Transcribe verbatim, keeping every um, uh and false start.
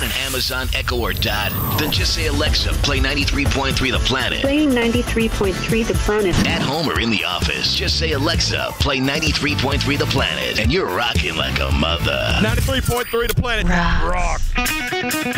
an Amazon Echo or Dot? Then just say, Alexa, play ninety-three point three The Planet. Playing ninety-three point three The Planet. At home or in the office, just say, Alexa, play ninety-three point three The Planet. And you're rocking like a mother. ninety-three point three The Planet. Rock. Rock.